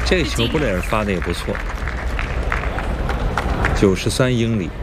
这个球布雷尔发的也不错，93英里。